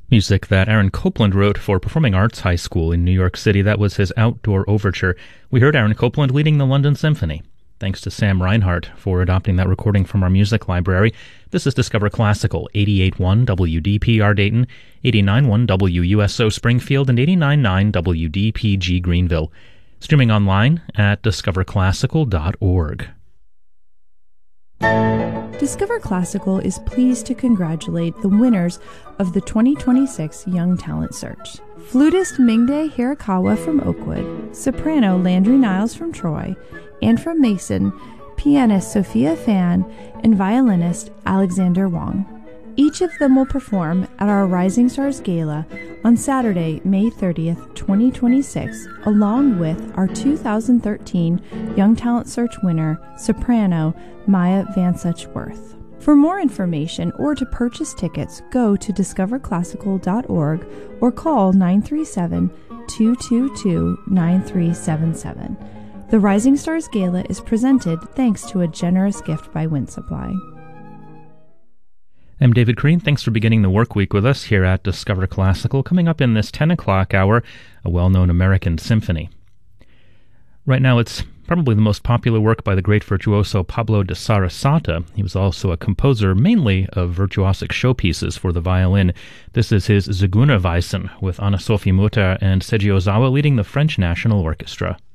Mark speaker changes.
Speaker 1: Music that Aaron Copland wrote for Performing Arts High School in New York City. That was his Outdoor Overture. We heard Aaron Copland leading the London Symphony. Thanks to Sam Reinhart for adopting that recording from our music library. This is Discover Classical, 88.1 WDPR Dayton, 89.1 WUSO Springfield, and 89.9 WDPG Greenville. Streaming online at discoverclassical.org.
Speaker 2: Discover Classical is pleased to congratulate the winners of the 2026 Young Talent Search. Flutist Mingde Hirakawa from Oakwood, soprano Landry Niles from Troy, and from Mason, pianist Sophia Fan, and violinist Alexander Wong. Each of them will perform at our Rising Stars Gala on Saturday, May 30th, 2026, along with our 2013 Young Talent Search winner, soprano Maya Van Suchworth. For more information or to purchase tickets, go to discoverclassical.org or call 937-222-9377. The Rising Stars Gala is presented thanks to a generous gift by Wind Supply.
Speaker 1: I'm David Crean. Thanks for beginning the work week with us here at Discover Classical. Coming up in this 10 o'clock hour, a well-known American symphony. Right now, it's probably the most popular work by the great virtuoso Pablo de Sarasate. He was also a composer mainly of virtuosic showpieces for the violin. This is his Zigeunerweisen with Anna-Sophie Mutter and Seiji Ozawa leading the French National Orchestra.